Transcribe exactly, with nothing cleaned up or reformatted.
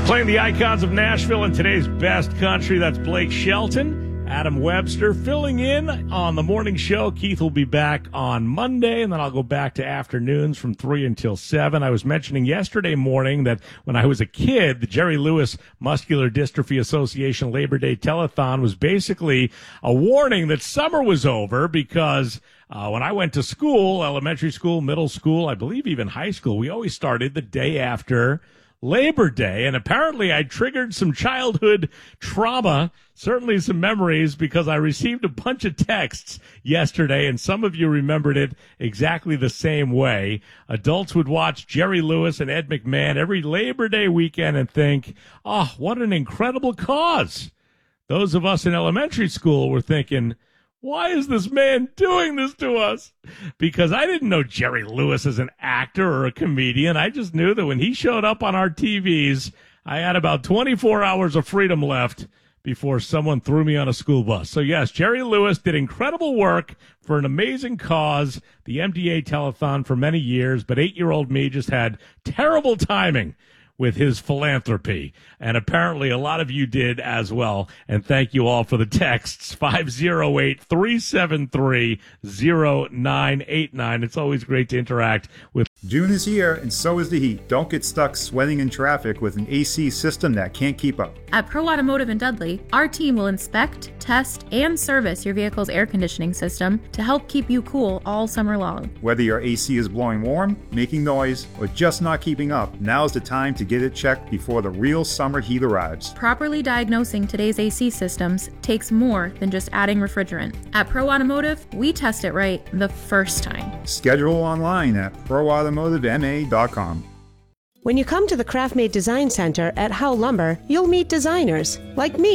Playing the icons of Nashville in today's best country. That's Blake Shelton. Adam Webster filling in on the morning show. Keith will be back on Monday, and then I'll go back to afternoons from three until seven. I was mentioning yesterday morning that when I was a kid, the Jerry Lewis Muscular Dystrophy Association Labor Day Telethon was basically a warning that summer was over because uh, when I went to school, elementary school, middle school, I believe even high school, we always started the day after Labor Day, and apparently I triggered some childhood trauma, certainly some memories, because I received a bunch of texts yesterday, and some of you remembered it exactly the same way. Adults would watch Jerry Lewis and Ed McMahon every Labor Day weekend and think, oh, what an incredible cause. Those of us in elementary school were thinking, why is this man doing this to us? Because I didn't know Jerry Lewis as an actor or a comedian. I just knew that when he showed up on our T Vs, I had about twenty-four hours of freedom left before someone threw me on a school bus. So yes, Jerry Lewis did incredible work for an amazing cause, the M D A Telethon, for many years, but eight-year-old me just had terrible timing with his philanthropy. And apparently a lot of you did as well. And thank you all for the texts. five oh eight, three seven three, oh nine eight nine. It's always great to interact with. June is here, and so is the heat. Don't get stuck sweating in traffic with an A C system that can't keep up. At Pro Automotive in Dudley, our team will inspect, test, and service your vehicle's air conditioning system to help keep you cool all summer long. Whether your A C is blowing warm, making noise, or just not keeping up, now's the time to get it checked before the real summer heat arrives. Properly diagnosing today's A C systems takes more than just adding refrigerant. At Pro Automotive, we test it right the first time. Schedule online at pro automotive m a dot com. When you come to the Craft Made Design Center at Howe Lumber, you'll meet designers like me.